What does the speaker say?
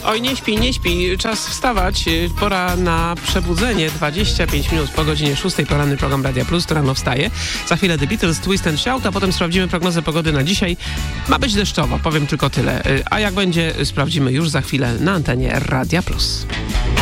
Oj, nie śpi, nie śpi. Czas wstawać. Pora na przebudzenie. 25 minut po godzinie 6. Poranny program Radia Plus, to rano wstaje. Za chwilę The Beatles, Twist and Shout, a potem sprawdzimy prognozę pogody na dzisiaj. Ma być deszczowo, powiem tylko tyle. A jak będzie, sprawdzimy już za chwilę na antenie Radia Plus.